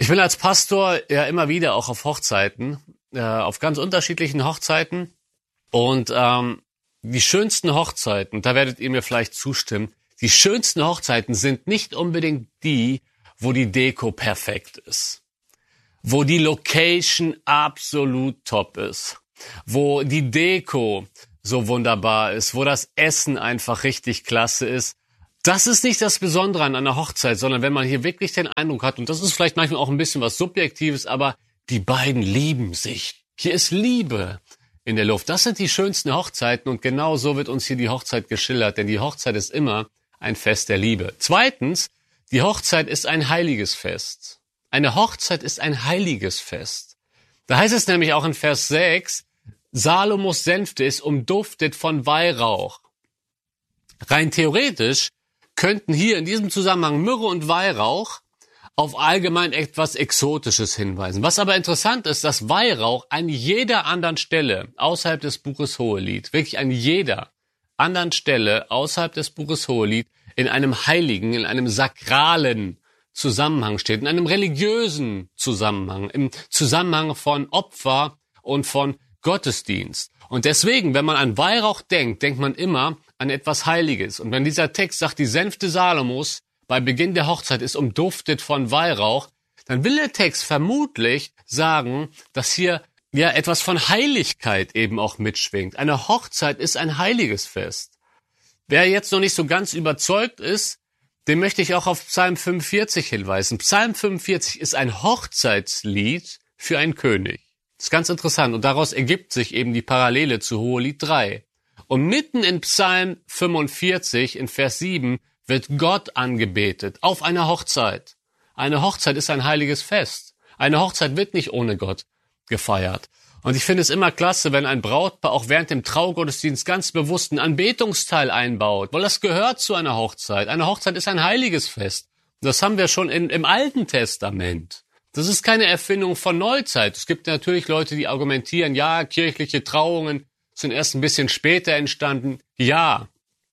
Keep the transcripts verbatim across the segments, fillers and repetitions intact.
Ich bin als Pastor ja immer wieder auch auf Hochzeiten, äh, auf ganz unterschiedlichen Hochzeiten. Und ähm, die schönsten Hochzeiten, da werdet ihr mir vielleicht zustimmen, die schönsten Hochzeiten sind nicht unbedingt die, wo die Deko perfekt ist, wo die Location absolut top ist, wo die Deko so wunderbar ist, wo das Essen einfach richtig klasse ist. Das ist nicht das Besondere an einer Hochzeit, sondern wenn man hier wirklich den Eindruck hat, und das ist vielleicht manchmal auch ein bisschen was Subjektives, aber die beiden lieben sich. Hier ist Liebe in der Luft. Das sind die schönsten Hochzeiten und genau so wird uns hier die Hochzeit geschildert, denn die Hochzeit ist immer ein Fest der Liebe. Zweitens, die Hochzeit ist ein heiliges Fest. Eine Hochzeit ist ein heiliges Fest. Da heißt es nämlich auch in Vers sechs, Salomos Sänfte ist umduftet von Weihrauch. Rein theoretisch könnten hier in diesem Zusammenhang Myrrhe und Weihrauch auf allgemein etwas Exotisches hinweisen. Was aber interessant ist, dass Weihrauch an jeder anderen Stelle außerhalb des Buches Hohelied, wirklich an jeder anderen Stelle außerhalb des Buches Hohelied in einem heiligen, in einem sakralen Zusammenhang steht, in einem religiösen Zusammenhang, im Zusammenhang von Opfer und von Gottesdienst. Und deswegen, wenn man an Weihrauch denkt, denkt man immer an etwas Heiliges. Und wenn dieser Text sagt, die Sänfte Salomos bei Beginn der Hochzeit ist umduftet von Weihrauch, dann will der Text vermutlich sagen, dass hier ja etwas von Heiligkeit eben auch mitschwingt. Eine Hochzeit ist ein heiliges Fest. Wer jetzt noch nicht so ganz überzeugt ist, dem möchte ich auch auf Psalm fünfundvierzig hinweisen. Psalm fünfundvierzig ist ein Hochzeitslied für einen König. Das ist ganz interessant und daraus ergibt sich eben die Parallele zu Hohelied drei. Und mitten in Psalm fünfundvierzig, in Vers sieben, wird Gott angebetet auf einer Hochzeit. Eine Hochzeit ist ein heiliges Fest. Eine Hochzeit wird nicht ohne Gott gefeiert. Und ich finde es immer klasse, wenn ein Brautpaar auch während dem Traugottesdienst ganz bewusst einen Anbetungsteil einbaut, weil das gehört zu einer Hochzeit. Eine Hochzeit ist ein heiliges Fest. Das haben wir schon in, im Alten Testament. Das ist keine Erfindung von Neuzeit. Es gibt natürlich Leute, die argumentieren, ja, kirchliche Trauungen sind erst ein bisschen später entstanden. Ja,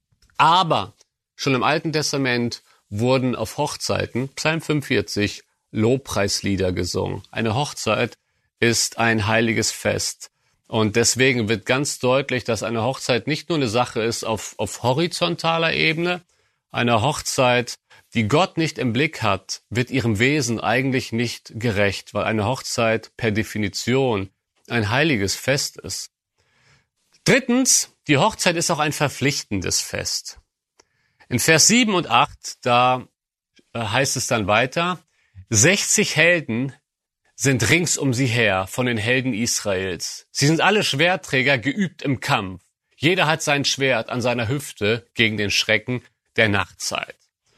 aber schon im Alten Testament wurden auf Hochzeiten, Psalm fünfundvierzig, Lobpreislieder gesungen. Eine Hochzeit ist ein heiliges Fest. Und deswegen wird ganz deutlich, dass eine Hochzeit nicht nur eine Sache ist auf, auf horizontaler Ebene. Eine Hochzeit, die Gott nicht im Blick hat, wird ihrem Wesen eigentlich nicht gerecht, weil eine Hochzeit per Definition ein heiliges Fest ist. Drittens, die Hochzeit ist auch ein verpflichtendes Fest. In Vers sieben und acht, da heißt es dann weiter, sechzig Helden sind rings um sie her von den Helden Israels. Sie sind alle Schwertträger, geübt im Kampf. Jeder hat sein Schwert an seiner Hüfte gegen den Schrecken der Nachtzeit.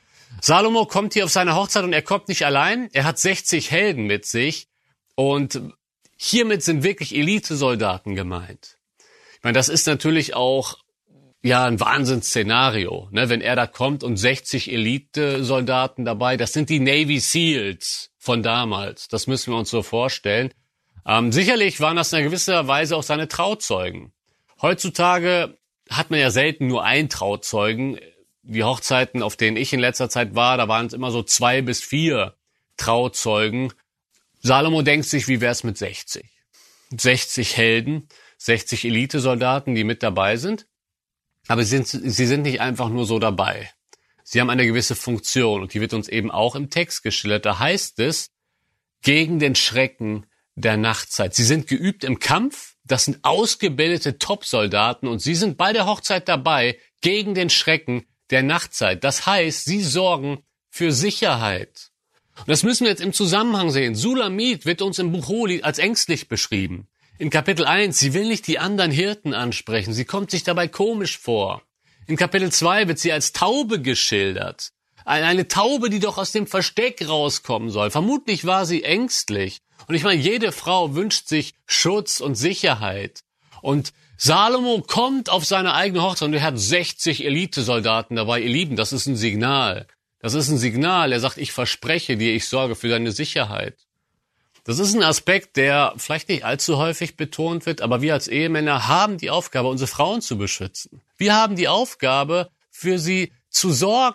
Salomo kommt hier auf seine Hochzeit und er kommt nicht allein. Er hat sechzig Helden mit sich und hiermit sind wirklich Elitesoldaten gemeint. Ich meine, das ist natürlich auch ja ein Wahnsinnsszenario, ne? Wenn er da kommt und sechzig Elitesoldaten dabei, das sind die Navy Seals von damals. Das müssen wir uns so vorstellen. Ähm, sicherlich waren das in einer gewisser Weise auch seine Trauzeugen. Heutzutage hat man ja selten nur einen Trauzeugen. Die Hochzeiten, auf denen ich in letzter Zeit war, da waren es immer so zwei bis vier Trauzeugen. Salomo denkt sich, wie wär's mit sechzig? sechzig Helden, sechzig Elitesoldaten, die mit dabei sind. Aber sie sind, sie sind nicht einfach nur so dabei. Sie haben eine gewisse Funktion und die wird uns eben auch im Text geschildert. Da heißt es, gegen den Schrecken der Nachtzeit. Sie sind geübt im Kampf, das sind ausgebildete Top-Soldaten und sie sind bei der Hochzeit dabei gegen den Schrecken der Nachtzeit. Das heißt, sie sorgen für Sicherheit. Und das müssen wir jetzt im Zusammenhang sehen. Sulamit wird uns im Buch Hohelied als ängstlich beschrieben. In Kapitel eins, sie will nicht die anderen Hirten ansprechen. Sie kommt sich dabei komisch vor. In Kapitel zwei wird sie als Taube geschildert. Eine Taube, die doch aus dem Versteck rauskommen soll. Vermutlich war sie ängstlich. Und ich meine, jede Frau wünscht sich Schutz und Sicherheit. Und Salomo kommt auf seine eigene Hochzeit und er hat sechzig Elitesoldaten dabei. Ihr Lieben, das ist ein Signal. Das ist ein Signal. Er sagt, ich verspreche dir, ich sorge für deine Sicherheit. Das ist ein Aspekt, der vielleicht nicht allzu häufig betont wird, aber wir als Ehemänner haben die Aufgabe, unsere Frauen zu beschützen. Wir haben die Aufgabe, für sie zu sorgen,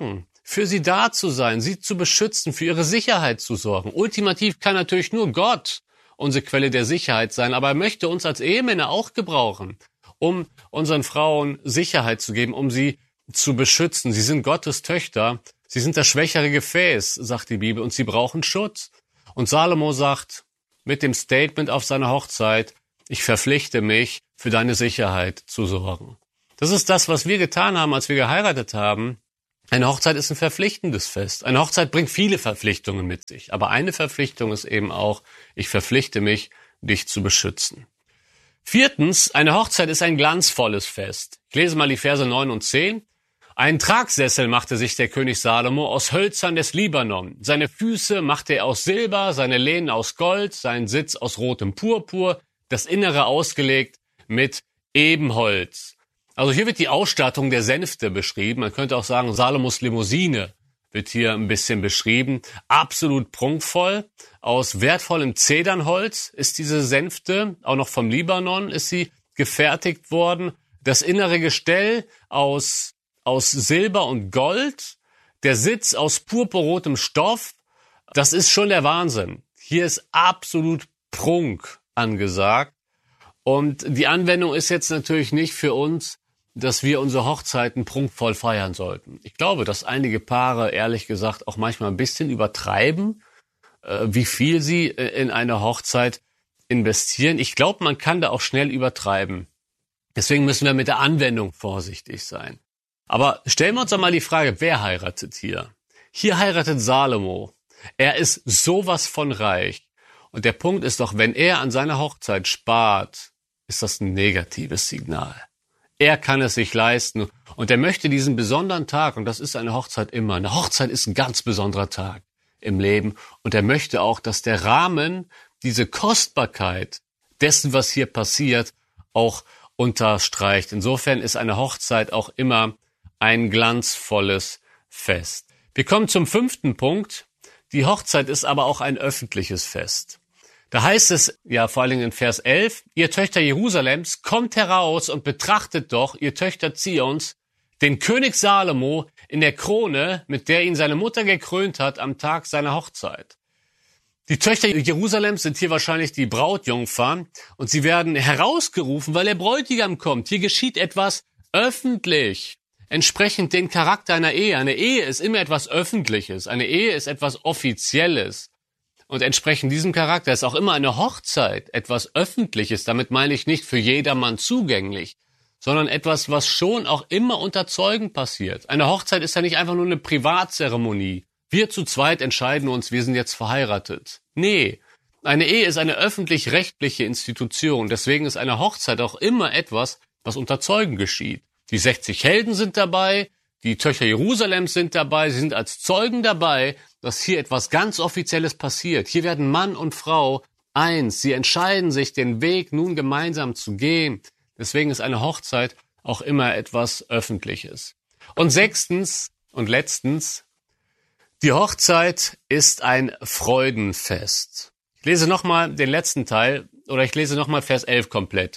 für sie da zu sein, sie zu beschützen, für ihre Sicherheit zu sorgen. Ultimativ kann natürlich nur Gott unsere Quelle der Sicherheit sein, aber er möchte uns als Ehemänner auch gebrauchen, um unseren Frauen Sicherheit zu geben, um sie zu beschützen. Sie sind Gottes Töchter, sie sind das schwächere Gefäß, sagt die Bibel, und sie brauchen Schutz. Und Salomo sagt mit dem Statement auf seiner Hochzeit, ich verpflichte mich, für deine Sicherheit zu sorgen. Das ist das, was wir getan haben, als wir geheiratet haben. Eine Hochzeit ist ein verpflichtendes Fest. Eine Hochzeit bringt viele Verpflichtungen mit sich. Aber eine Verpflichtung ist eben auch, ich verpflichte mich, dich zu beschützen. Viertens, eine Hochzeit ist ein glanzvolles Fest. Ich lese mal die Verse neun und zehn. Einen Tragsessel machte sich der König Salomo aus Hölzern des Libanon. Seine Füße machte er aus Silber, seine Lehnen aus Gold, seinen Sitz aus rotem Purpur, das Innere ausgelegt mit Ebenholz. Also hier wird die Ausstattung der Sänfte beschrieben. Man könnte auch sagen, Salomos Limousine wird hier ein bisschen beschrieben. Absolut prunkvoll. Aus wertvollem Zedernholz ist diese Sänfte, auch noch vom Libanon ist sie gefertigt worden. Das innere Gestell aus, aus Silber und Gold. Der Sitz aus purpurrotem Stoff. Das ist schon der Wahnsinn. Hier ist absolut Prunk angesagt. Und die Anwendung ist jetzt natürlich nicht für uns, dass wir unsere Hochzeiten prunkvoll feiern sollten. Ich glaube, dass einige Paare, ehrlich gesagt, auch manchmal ein bisschen übertreiben, äh, wie viel sie äh, in eine Hochzeit investieren. Ich glaube, man kann da auch schnell übertreiben. Deswegen müssen wir mit der Anwendung vorsichtig sein. Aber stellen wir uns doch mal die Frage, wer heiratet hier? Hier heiratet Salomo. Er ist sowas von reich. Und der Punkt ist doch, wenn er an seiner Hochzeit spart, ist das ein negatives Signal. Er kann es sich leisten und er möchte diesen besonderen Tag, und das ist eine Hochzeit immer, eine Hochzeit ist ein ganz besonderer Tag im Leben, und er möchte auch, dass der Rahmen, diese Kostbarkeit dessen, was hier passiert, auch unterstreicht. Insofern ist eine Hochzeit auch immer ein glanzvolles Fest. Wir kommen zum fünften Punkt. Die Hochzeit ist aber auch ein öffentliches Fest. Da heißt es, ja vor allen Dingen in Vers elf, ihr Töchter Jerusalems, kommt heraus und betrachtet doch, ihr Töchter Zions, den König Salomo in der Krone, mit der ihn seine Mutter gekrönt hat am Tag seiner Hochzeit. Die Töchter Jerusalems sind hier wahrscheinlich die Brautjungfern und sie werden herausgerufen, weil der Bräutigam kommt. Hier geschieht etwas öffentlich, entsprechend den Charakter einer Ehe. Eine Ehe ist immer etwas Öffentliches, eine Ehe ist etwas Offizielles. Und entsprechend diesem Charakter ist auch immer eine Hochzeit etwas Öffentliches. Damit meine ich nicht für jedermann zugänglich, sondern etwas, was schon auch immer unter Zeugen passiert. Eine Hochzeit ist ja nicht einfach nur eine Privatzeremonie. Wir zu zweit entscheiden uns, wir sind jetzt verheiratet. Nee, eine Ehe ist eine öffentlich-rechtliche Institution. Deswegen ist eine Hochzeit auch immer etwas, was unter Zeugen geschieht. Die sechzig Helden sind dabei, die Töchter Jerusalems sind dabei, sie sind als Zeugen dabei, dass hier etwas ganz Offizielles passiert. Hier werden Mann und Frau eins. Sie entscheiden sich, den Weg nun gemeinsam zu gehen. Deswegen ist eine Hochzeit auch immer etwas Öffentliches. Und sechstens und letztens, die Hochzeit ist ein Freudenfest. Ich lese nochmal den letzten Teil, oder ich lese nochmal Vers elf komplett.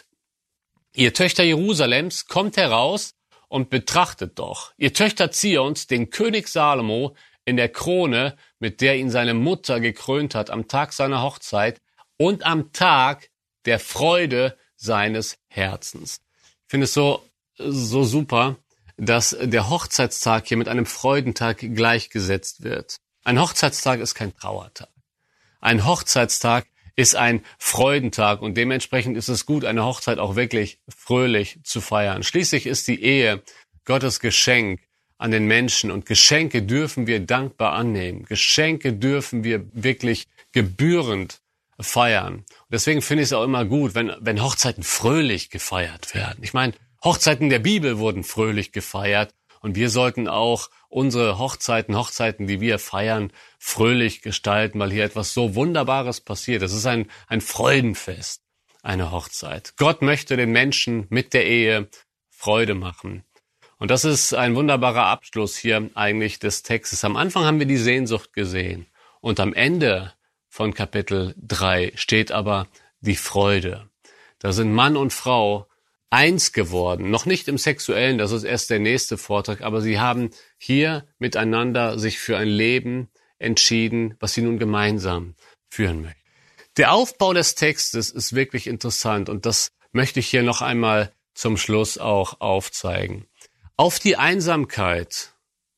Ihr Töchter Jerusalems, kommt heraus und betrachtet doch, ihr Töchter Zions, den König Salomo in der Krone, mit der ihn seine Mutter gekrönt hat am Tag seiner Hochzeit und am Tag der Freude seines Herzens. Ich finde es so, so super, dass der Hochzeitstag hier mit einem Freudentag gleichgesetzt wird. Ein Hochzeitstag ist kein Trauertag. Ein Hochzeitstag ist ein Freudentag und dementsprechend ist es gut, eine Hochzeit auch wirklich fröhlich zu feiern. Schließlich ist die Ehe Gottes Geschenk an den Menschen und Geschenke dürfen wir dankbar annehmen. Geschenke dürfen wir wirklich gebührend feiern. Und deswegen finde ich es auch immer gut, wenn, wenn Hochzeiten fröhlich gefeiert werden. Ich meine, Hochzeiten der Bibel wurden fröhlich gefeiert und wir sollten auch unsere Hochzeiten, Hochzeiten, die wir feiern, fröhlich gestalten, weil hier etwas so Wunderbares passiert. Es ist ein, ein Freudenfest, eine Hochzeit. Gott möchte den Menschen mit der Ehe Freude machen. Und das ist ein wunderbarer Abschluss hier eigentlich des Textes. Am Anfang haben wir die Sehnsucht gesehen und am Ende von Kapitel drei steht aber die Freude. Da sind Mann und Frau eins geworden. Noch nicht im Sexuellen, das ist erst der nächste Vortrag, aber sie haben hier miteinander sich für ein Leben entschieden, was sie nun gemeinsam führen möchten. Der Aufbau des Textes ist wirklich interessant und das möchte ich hier noch einmal zum Schluss auch aufzeigen. Auf die Einsamkeit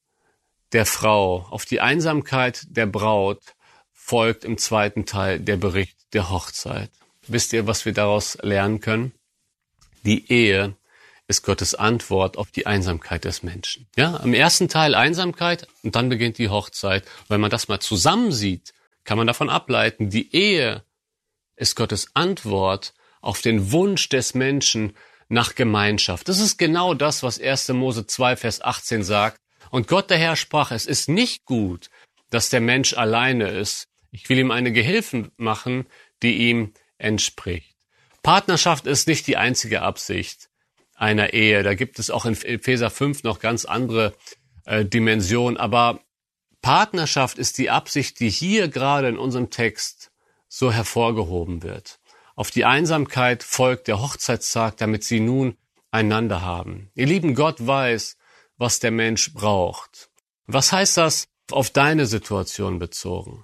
der Frau, auf die Einsamkeit der Braut folgt im zweiten Teil der Bericht der Hochzeit. Wisst ihr, was wir daraus lernen können? Die Ehe ist Gottes Antwort auf die Einsamkeit des Menschen. Ja, im ersten Teil Einsamkeit und dann beginnt die Hochzeit. Und wenn man das mal zusammensieht, kann man davon ableiten, die Ehe ist Gottes Antwort auf den Wunsch des Menschen nach Gemeinschaft. Das ist genau das, was erster Mose zwei, Vers achtzehn sagt. Und Gott der Herr sprach, es ist nicht gut, dass der Mensch alleine ist. Ich will ihm eine Gehilfin machen, die ihm entspricht. Partnerschaft ist nicht die einzige Absicht einer Ehe. Da gibt es auch in Epheser fünf noch ganz andere äh, Dimensionen. Aber Partnerschaft ist die Absicht, die hier gerade in unserem Text so hervorgehoben wird. Auf die Einsamkeit folgt der Hochzeitstag, damit sie nun einander haben. Ihr Lieben, Gott weiß, was der Mensch braucht. Was heißt das auf deine Situation bezogen?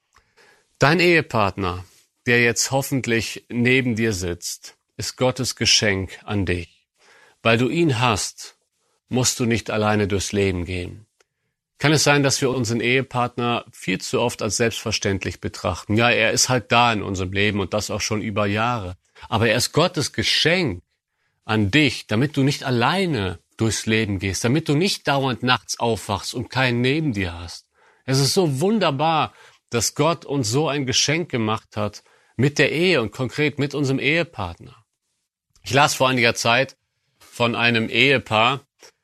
Dein Ehepartner, der jetzt hoffentlich neben dir sitzt, ist Gottes Geschenk an dich. Weil du ihn hast, musst du nicht alleine durchs Leben gehen. Kann es sein, dass wir unseren Ehepartner viel zu oft als selbstverständlich betrachten? Ja, er ist halt da in unserem Leben und das auch schon über Jahre. Aber er ist Gottes Geschenk an dich, damit du nicht alleine durchs Leben gehst, damit du nicht dauernd nachts aufwachst und keinen neben dir hast. Es ist so wunderbar, dass Gott uns so ein Geschenk gemacht hat mit der Ehe und konkret mit unserem Ehepartner. Ich las vor einiger Zeit von einem Ehepaar.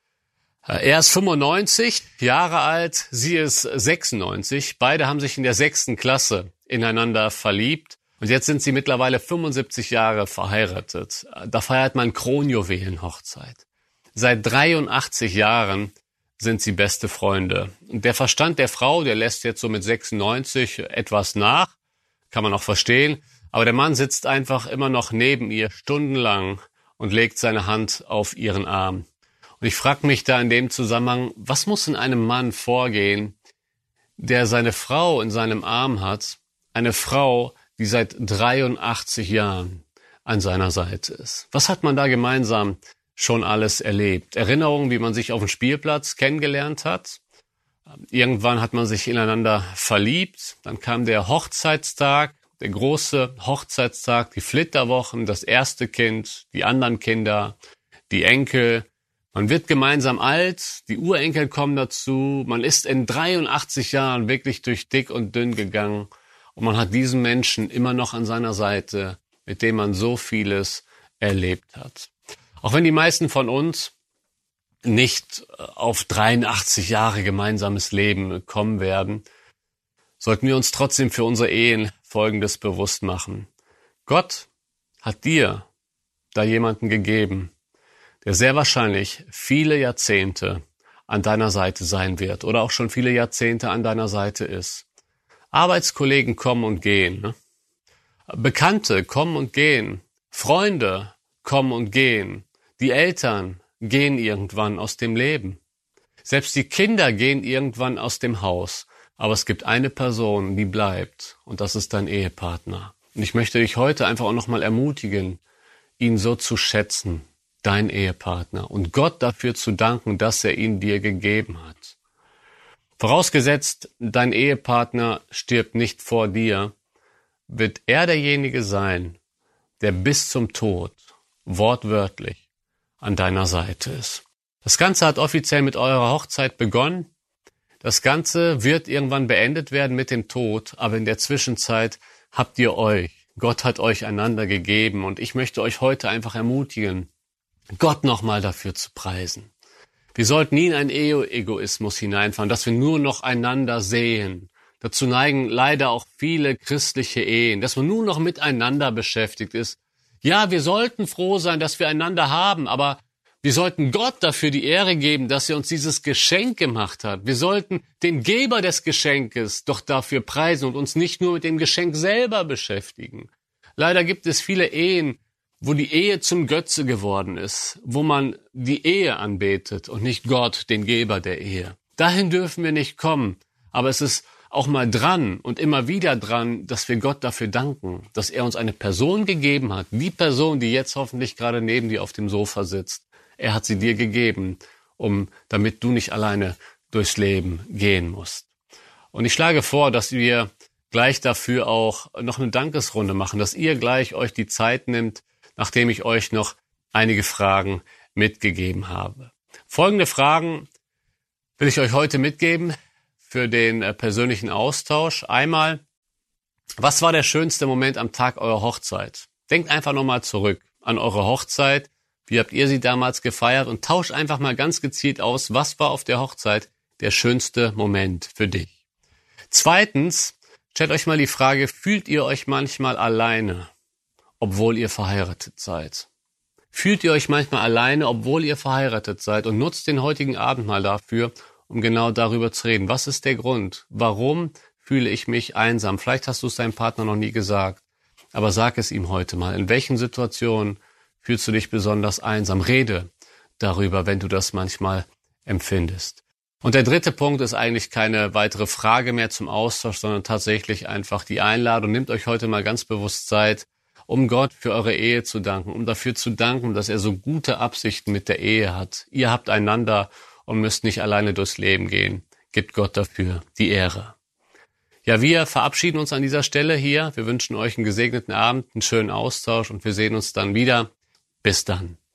Er ist fünfundneunzig Jahre alt, sie ist sechsundneunzig. Beide haben sich in der sechsten Klasse ineinander verliebt. Und jetzt sind sie mittlerweile fünfundsiebzig Jahre verheiratet. Da feiert man Kronjuwelenhochzeit. Seit dreiundachtzig Jahren sind sie beste Freunde. Und der Verstand der Frau, der lässt jetzt so mit sechsundneunzig etwas nach. Kann man auch verstehen. Aber der Mann sitzt einfach immer noch neben ihr stundenlang und legt seine Hand auf ihren Arm. Und ich frage mich da in dem Zusammenhang, was muss in einem Mann vorgehen, der seine Frau in seinem Arm hat, eine Frau, die seit dreiundachtzig Jahren an seiner Seite ist. Was hat man da gemeinsam schon alles erlebt? Erinnerungen, wie man sich auf dem Spielplatz kennengelernt hat. Irgendwann hat man sich ineinander verliebt. Dann kam der Hochzeitstag, der große Hochzeitstag, die Flitterwochen, das erste Kind, die anderen Kinder, die Enkel. Man wird gemeinsam alt, die Urenkel kommen dazu. Man ist in dreiundachtzig Jahren wirklich durch dick und dünn gegangen. Und man hat diesen Menschen immer noch an seiner Seite, mit dem man so vieles erlebt hat. Auch wenn die meisten von uns nicht auf dreiundachtzig Jahre gemeinsames Leben kommen werden, sollten wir uns trotzdem für unsere Ehen Folgendes bewusst machen. Gott hat dir da jemanden gegeben, der sehr wahrscheinlich viele Jahrzehnte an deiner Seite sein wird oder auch schon viele Jahrzehnte an deiner Seite ist. Arbeitskollegen kommen und gehen, ne? Bekannte kommen und gehen, Freunde kommen und gehen, die Eltern gehen irgendwann aus dem Leben. Selbst die Kinder gehen irgendwann aus dem Haus. Aber es gibt eine Person, die bleibt, und das ist dein Ehepartner. Und ich möchte dich heute einfach auch nochmal ermutigen, ihn so zu schätzen, dein Ehepartner, und Gott dafür zu danken, dass er ihn dir gegeben hat. Vorausgesetzt, dein Ehepartner stirbt nicht vor dir, wird er derjenige sein, der bis zum Tod wortwörtlich an deiner Seite ist. Das Ganze hat offiziell mit eurer Hochzeit begonnen. Das Ganze wird irgendwann beendet werden mit dem Tod, aber in der Zwischenzeit habt ihr euch, Gott hat euch einander gegeben, und ich möchte euch heute einfach ermutigen, Gott nochmal dafür zu preisen. Wir sollten nie in einen Ehe-Egoismus hineinfahren, dass wir nur noch einander sehen. Dazu neigen leider auch viele christliche Ehen, dass man nur noch miteinander beschäftigt ist. Ja, wir sollten froh sein, dass wir einander haben, aber wir sollten Gott dafür die Ehre geben, dass er uns dieses Geschenk gemacht hat. Wir sollten den Geber des Geschenkes doch dafür preisen und uns nicht nur mit dem Geschenk selber beschäftigen. Leider gibt es viele Ehen, wo die Ehe zum Götze geworden ist, wo man die Ehe anbetet und nicht Gott, den Geber der Ehe. Dahin dürfen wir nicht kommen, aber es ist auch mal dran und immer wieder dran, dass wir Gott dafür danken, dass er uns eine Person gegeben hat, die Person, die jetzt hoffentlich gerade neben dir auf dem Sofa sitzt. Er hat sie dir gegeben, um, damit du nicht alleine durchs Leben gehen musst. Und ich schlage vor, dass wir gleich dafür auch noch eine Dankesrunde machen, dass ihr gleich euch die Zeit nimmt, nachdem ich euch noch einige Fragen mitgegeben habe. Folgende Fragen will ich euch heute mitgeben für den äh, persönlichen Austausch. Einmal, was war der schönste Moment am Tag eurer Hochzeit? Denkt einfach nochmal zurück an eure Hochzeit. Wie habt ihr sie damals gefeiert? Und tauscht einfach mal ganz gezielt aus, was war auf der Hochzeit der schönste Moment für dich? Zweitens, stellt euch mal die Frage, fühlt ihr euch manchmal alleine, obwohl ihr verheiratet seid? Fühlt ihr euch manchmal alleine, obwohl ihr verheiratet seid? Und nutzt den heutigen Abend mal dafür, um genau darüber zu reden. Was ist der Grund? Warum fühle ich mich einsam? Vielleicht hast du es deinem Partner noch nie gesagt, aber sag es ihm heute mal. In welchen Situationen fühlst du dich besonders einsam? Rede darüber, wenn du das manchmal empfindest. Und der dritte Punkt ist eigentlich keine weitere Frage mehr zum Austausch, sondern tatsächlich einfach die Einladung. Nehmt euch heute mal ganz bewusst Zeit, um Gott für eure Ehe zu danken, um dafür zu danken, dass er so gute Absichten mit der Ehe hat. Ihr habt einander und müsst nicht alleine durchs Leben gehen. Gebt Gott dafür die Ehre. Ja, wir verabschieden uns an dieser Stelle hier. Wir wünschen euch einen gesegneten Abend, einen schönen Austausch und wir sehen uns dann wieder. Bis dann.